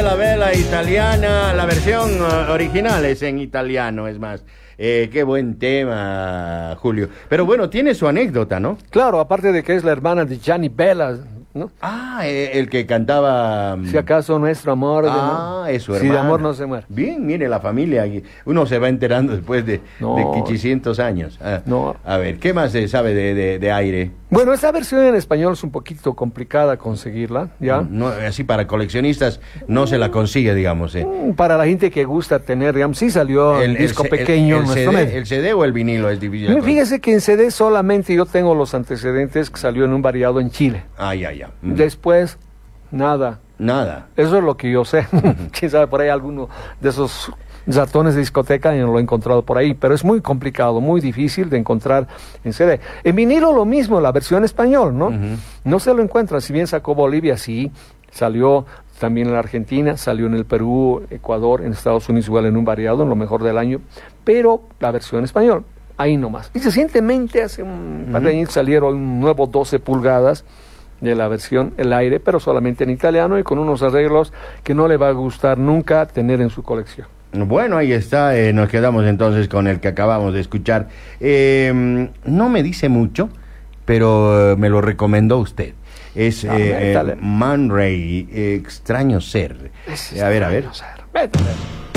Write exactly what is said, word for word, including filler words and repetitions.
Bella Bella italiana, la versión uh, original es en italiano, es más. Eh, qué buen tema, Julio. Pero bueno, tiene su anécdota, ¿no? Claro, aparte de que es la hermana de Gianni Bella, ¿no? Ah, eh, el que cantaba... Si acaso nuestro amor... Ah, ¿no? es su Si hermana. de amor no se muere. Bien, mire la familia. Uno se va enterando después de, No. de quichicientos años. Ah, No. A ver, ¿qué más se sabe de, de, de aire? Bueno, esta versión en español es un poquito complicada conseguirla, ¿ya? No, así para coleccionistas no se la consigue, digamos. Eh. Mm, Para la gente que gusta tener, digamos, sí salió el, disco C- pequeño. El, el, nuestro C D, medio. ¿El C D o el vinilo es difícil? de Fíjese que en C D solamente yo tengo los antecedentes que salió en un variado en Chile. Ah, ya, ya. Mm. Después, nada. Nada. Eso es lo que yo sé. Quién sabe, por ahí alguno de esos ratones de discoteca y no lo he encontrado por ahí. Pero es muy complicado, muy difícil de encontrar en C D. En vinilo lo mismo, la versión español, ¿no? Ujú. No se lo encuentra. Si bien sacó Bolivia, sí. Salió también en la Argentina, salió en el Perú, Ecuador, en Estados Unidos igual en un variado, en lo mejor del año. Pero la versión español, ahí nomás. Y recientemente, hace un par de años, salieron un nuevo doce pulgadas de la versión El Aire, pero solamente en italiano y con unos arreglos que no le va a gustar nunca tener en su colección. Bueno, ahí está, eh, nos quedamos entonces con el que acabamos de escuchar. Eh, no me dice mucho, pero eh, me lo recomendó usted. Es Ah, eh, eh, métale. Man Ray, eh, Extraño Ser. Es a ver, a ver. extraño ser. Métele.